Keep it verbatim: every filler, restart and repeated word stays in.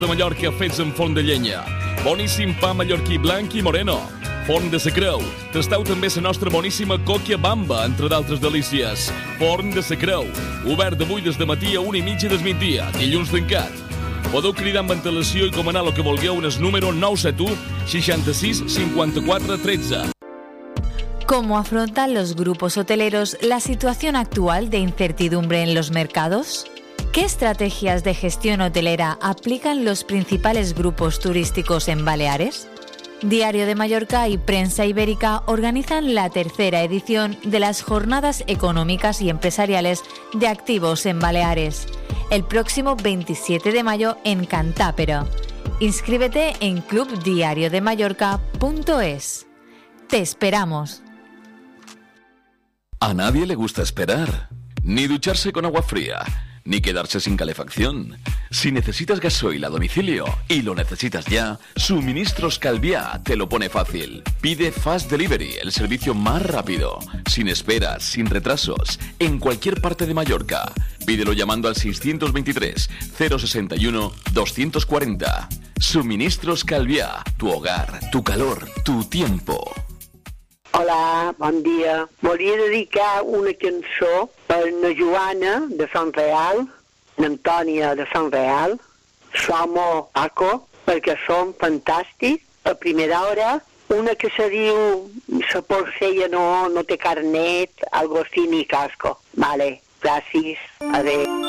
de Mallorca fets en forn de llenya. Boníssim pa mallorquí blanc i moreno. Forn de sa Creu. Tasteu també la nostra boníssima còquia bamba, entre d'altres delícies. Forn de sa Creu. Obert d'avui des de matí a una i mitja del migdia. Dilluns tancat. Podeu cridar amb antelació i comanar el que vulgueu en el número nou set u, seixanta-sis, cinquanta-quatre, tretze. ¿Cómo afrontan los grupos hoteleros la situación actual de incertidumbre en los mercados? ¿Qué estrategias de gestión hotelera aplican los principales grupos turísticos en Baleares? Diario de Mallorca y Prensa Ibérica organizan la tercera edición de las Jornadas Económicas y Empresariales de Activos en Baleares, el próximo veintisiete de mayo en Cantápero. Inscríbete en club diario de mallorca punto es. Te esperamos. A nadie le gusta esperar, ni ducharse con agua fría, ni quedarse sin calefacción. Si necesitas gasoil a domicilio y lo necesitas ya, Suministros Calviá te lo pone fácil. Pide Fast Delivery, el servicio más rápido, sin esperas, sin retrasos, en cualquier parte de Mallorca. Pídelo llamando al seiscientos veintitrés, cero sesenta y uno, doscientos cuarenta. Suministros Calviá, tu hogar, tu calor, tu tiempo. Hola, bon dia. Volia dedicar una cançó per na Joana de Sant Real, n'Antònia de Sant Real, Somo Paco, perquè són fantàstics. A primera hora, una que se diu la porcella no, no té carnet, algo así ni casco. Vale, gràcies. Adéu.